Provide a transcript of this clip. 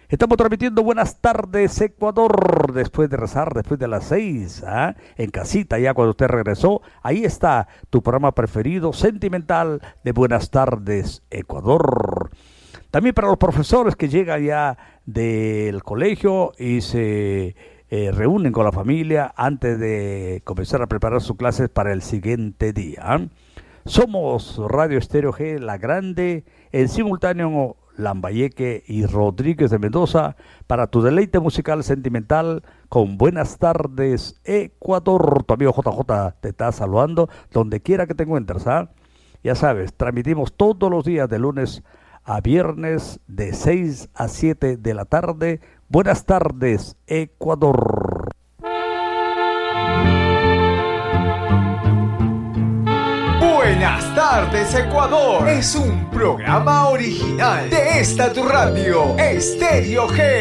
Estamos transmitiendo Buenas tardes Ecuador, después de rezar, después de las 6, en casita ya cuando usted regresó, ahí está tu programa preferido, sentimental de Buenas tardes Ecuador. También para los profesores que llegan ya del colegio y se reúnen con la familia antes de comenzar a preparar sus clases para el siguiente día. Somos Radio Estéreo G, La Grande, en simultáneo Lambayeque y Rodríguez de Mendoza, para tu deleite musical sentimental con Buenas tardes Ecuador. Tu amigo JJ te está saludando donde quiera que te encuentres, Ya sabes, transmitimos todos los días de lunes a viernes de 6 a 7 de la tarde. Buenas tardes Ecuador. Buenas tardes Ecuador es un programa original de esta tu radio Estéreo G.